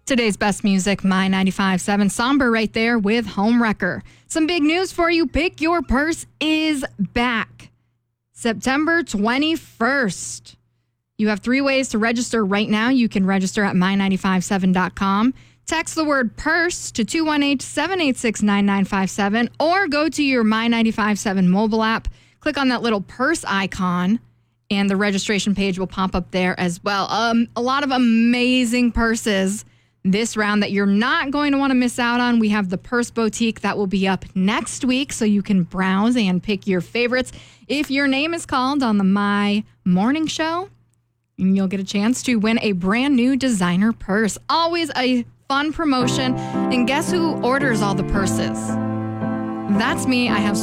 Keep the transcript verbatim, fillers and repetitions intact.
Today's best music, My ninety-five point seven. Somber right there with Homewrecker. Some big news for you. Pick Your Purse is back. September twenty-first. You have three ways to register right now. You can register at my nine five seven dot com. Text the word purse to two one eight, seven eight six, nine nine five seven or go to your My ninety-five point seven mobile app. Click on that little purse icon and the registration page will pop up there as well. Um, a lot of amazing purses this round that you're not going to want to miss out on. We have the Purse Boutique that will be up next week so you can browse and pick your favorites. If your name is called on the My Morning Show, you'll get a chance to win a brand new designer purse. Always a fun promotion. And guess who orders all the purses? That's me. I have